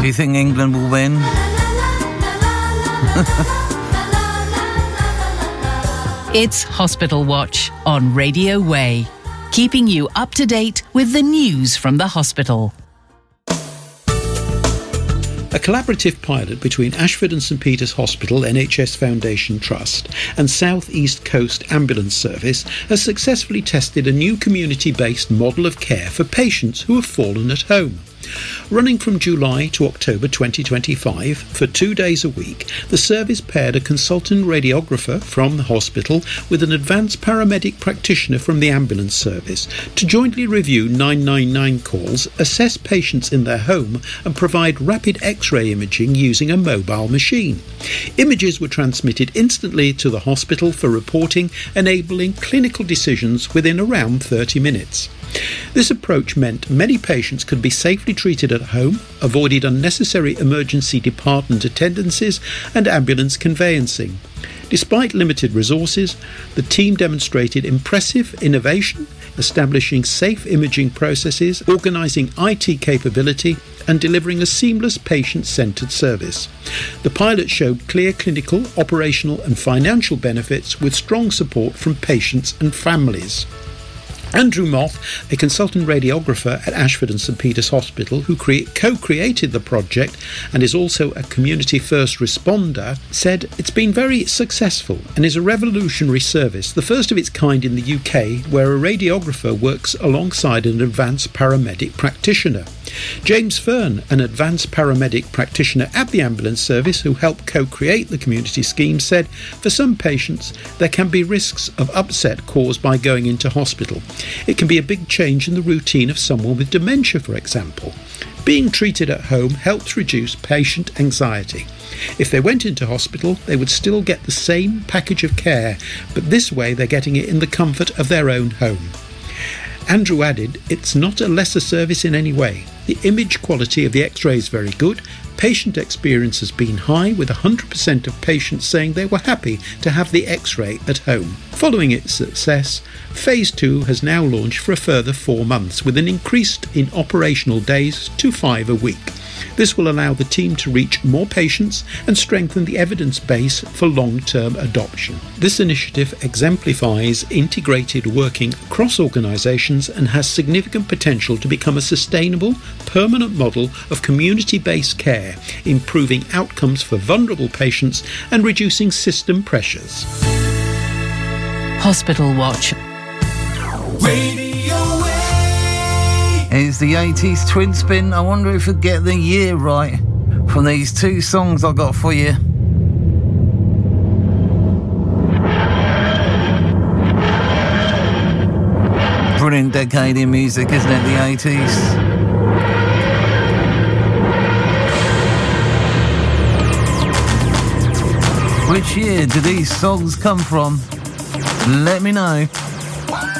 Do you think England will win? It's Hospital Watch on Radio Way, keeping you up to date with the news from the hospital. A collaborative pilot between Ashford and St Peter's Hospital NHS Foundation Trust and South East Coast Ambulance Service has successfully tested a new community-based model of care for patients who have fallen at home. Running from July to October 2025 for 2 days a week, the service paired a consultant radiographer from the hospital with an advanced paramedic practitioner from the ambulance service to jointly review 999 calls, assess patients in their home and provide rapid X-ray imaging using a mobile machine. Images were transmitted instantly to the hospital for reporting, enabling clinical decisions within around 30 minutes. This approach meant many patients could be safely treated at home, avoided unnecessary emergency department attendances and ambulance conveyancing. Despite limited resources, the team demonstrated impressive innovation, establishing safe imaging processes, organising IT capability and delivering a seamless patient-centred service. The pilot showed clear clinical, operational and financial benefits with strong support from patients and families. Andrew Moth, a consultant radiographer at Ashford and St Peter's Hospital who co-created the project and is also a community first responder, said it's been very successful and is a revolutionary service, the first of its kind in the UK, where a radiographer works alongside an advanced paramedic practitioner. James Fern, an advanced paramedic practitioner at the ambulance service who helped co-create the community scheme, said, for some patients there can be risks of upset caused by going into hospital. It can be a big change in the routine of someone with dementia, for example. Being treated at home helps reduce patient anxiety. If they went into hospital, they would still get the same package of care, but this way they're getting it in the comfort of their own home. Andrew added, it's not a lesser service in any way. The image quality of the X-ray is very good. Patient experience has been high, with 100% of patients saying they were happy to have the X-ray at home. Following its success, Phase 2 has now launched for a further 4 months, with an increase in operational days to 5 a week. This will allow the team to reach more patients and strengthen the evidence base for long-term adoption. This initiative exemplifies integrated working across organisations and has significant potential to become a sustainable, permanent model of community-based care, improving outcomes for vulnerable patients and reducing system pressures. Hospital Watch. It's the 80s twin spin. I wonder if we'll get the year right from these 2 songs I got for you. Brilliant decade in music, isn't it, the 80s? Which year do these songs come from? Let me know.